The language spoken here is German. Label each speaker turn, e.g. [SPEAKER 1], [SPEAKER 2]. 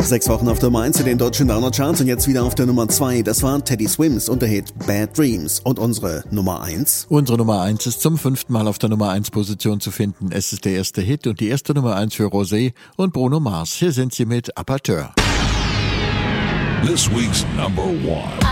[SPEAKER 1] 6 Wochen auf der Nummer 1 in den deutschen Downer-Charts und jetzt wieder auf der Nummer 2. Das war Teddy Swims und der Hit Bad Dreams. Und unsere Nummer 1?
[SPEAKER 2] Unsere Nummer 1 ist zum 5. Mal auf der Nummer 1 Position zu finden. Es ist der erste Hit und die erste Nummer 1 für Rosé und Bruno Mars. Hier sind sie mit Aperteur.
[SPEAKER 3] This week's number 1.